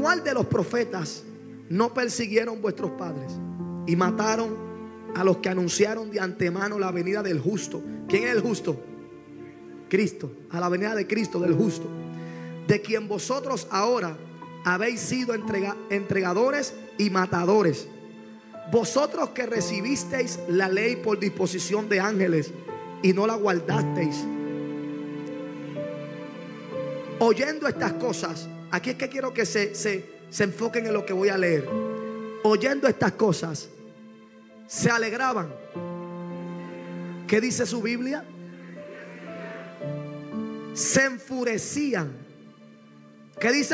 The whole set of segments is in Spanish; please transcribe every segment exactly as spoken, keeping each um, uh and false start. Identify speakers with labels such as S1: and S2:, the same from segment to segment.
S1: ¿cuál de los profetas no persiguieron vuestros padres y mataron a los que anunciaron de antemano la venida del justo? ¿Quién es el justo? Cristo. A la venida de Cristo, del justo, de quien vosotros ahora habéis sido entrega, entregadores y matadores. Vosotros que recibisteis la ley por disposición de ángeles y no la guardasteis. Oyendo estas cosas, aquí es que quiero que se, se, se enfoquen en lo que voy a leer. Oyendo estas cosas, se alegraban. ¿Qué dice su Biblia? Se enfurecían. ¿Qué dice?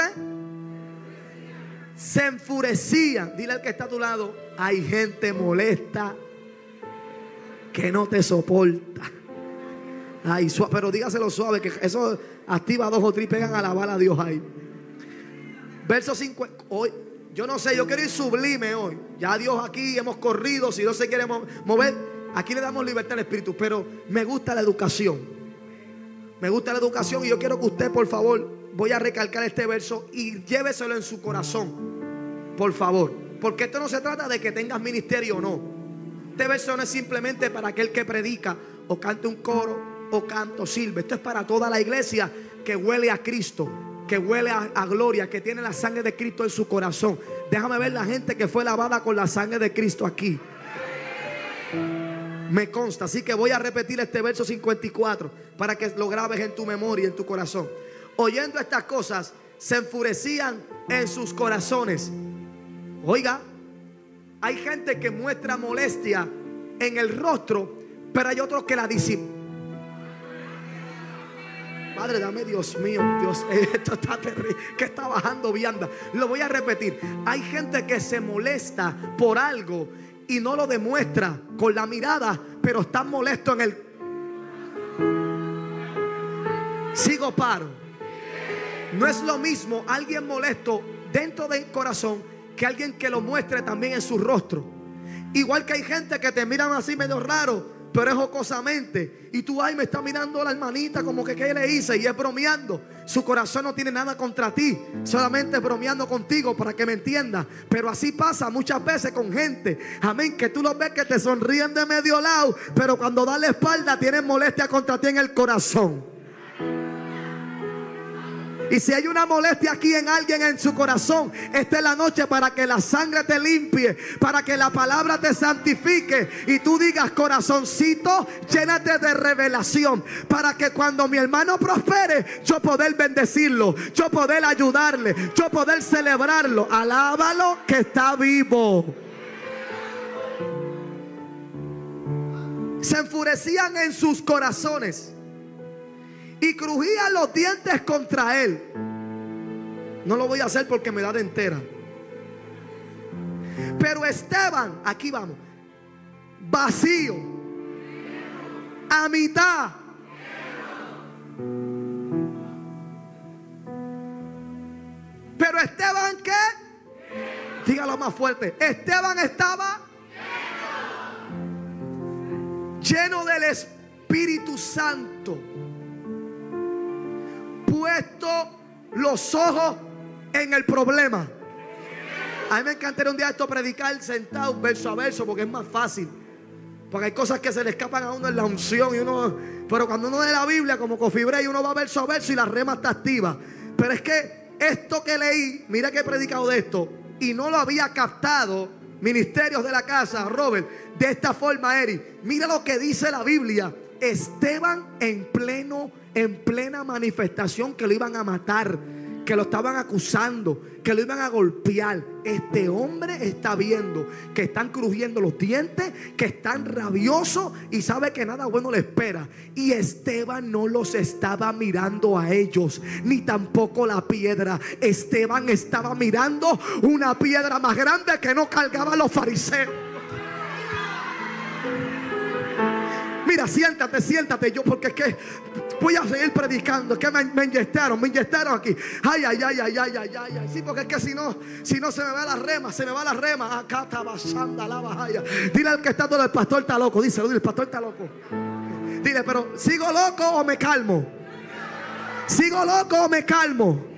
S1: Se enfurecían. Dile al que está a tu lado: hay gente molesta que no te soporta. Ay, suave, pero dígaselo suave, que eso activa dos o tres y pegan a la bala a Dios ahí. Verso cincuenta. Hoy, yo no sé, yo quiero ir sublime hoy. Ya Dios aquí hemos corrido. Si Dios se quiere mover, aquí le damos libertad al Espíritu. Pero me gusta la educación. Me gusta la educación y yo quiero que usted, por favor, voy a recalcar este verso y lléveselo en su corazón, por favor. Porque esto no se trata de que tengas ministerio o no. Este verso no es simplemente para aquel que predica o cante un coro o canto, sirve. Esto es para toda la iglesia que huele a Cristo, que huele a, a gloria, que tiene la sangre de Cristo en su corazón. Déjame ver la gente que fue lavada con la sangre de Cristo aquí. Me consta, así que voy a repetir este verso cincuenta y cuatro para que lo grabes en tu memoria, en tu corazón. Oyendo estas cosas, se enfurecían en sus corazones. Oiga, hay gente que muestra molestia en el rostro, pero hay otros que la disimulan. Padre, dame, Dios mío, Dios, esto está terrible, que está bajando vianda. Lo voy a repetir. Hay gente que se molesta por algo y no lo demuestra con la mirada, pero está molesto en el... Sigo, paro. No es lo mismo alguien molesto dentro del corazón que alguien que lo muestre también en su rostro. Igual que hay gente que te miran así medio raro, pero es jocosamente, y tú, ay, me está mirando la hermanita como que qué le hice, y es bromeando. Su corazón no tiene nada contra ti, solamente bromeando contigo para que me entiendas. Pero así pasa muchas veces con gente, amén, que tú los ves que te sonríen de medio lado, pero cuando dan la espalda tienen molestia contra ti en el corazón. Y si hay una molestia aquí en alguien en su corazón, esta es la noche para que la sangre te limpie, para que la palabra te santifique y tú digas: corazoncito, llénate de revelación, para que cuando mi hermano prospere, yo poder bendecirlo, yo poder ayudarle, yo poder celebrarlo. Alábalo que está vivo. Se enfurecían en sus corazones y crujían los dientes contra él. No lo voy a hacer porque me da de entera. Pero Esteban, aquí vamos, vacío, a mitad. Pero Esteban, ¿qué? Dígalo más fuerte. Esteban estaba lleno del Espíritu Santo, puesto los ojos en el problema. A mí me encantaría un día esto predicar sentado verso a verso, porque es más fácil, porque hay cosas que se le escapan a uno en la unción y uno, pero cuando uno lee la Biblia como Cofibre y uno va verso a verso y la rema está activa. Pero es que esto que leí, mira que he predicado de esto y no lo había captado. Ministerios de la casa, Robert, de esta forma, Eric, mira lo que dice la Biblia. Esteban en pleno en plena manifestación, que lo iban a matar, que lo estaban acusando, que lo iban a golpear. Este hombre está viendo que están crujiendo los dientes, que están rabiosos y sabe que nada bueno le espera. Y Esteban no los estaba mirando a ellos, ni tampoco la piedra. Esteban estaba mirando una piedra más grande que no cargaban los fariseos. Mira, siéntate, siéntate. Yo, porque es que voy a seguir predicando. Es que me, me inyectaron, me inyectaron aquí. Ay, ay, ay, ay, ay, ay, ay, ay. Sí, porque es que si no, si no se me va la rema, se me va la rema. Acá está basando la bajaya. Dile al que está todo, el pastor está loco. Díselo, dile, el pastor está loco. Dile, pero ¿sigo loco o me calmo? ¿Sigo loco o me calmo?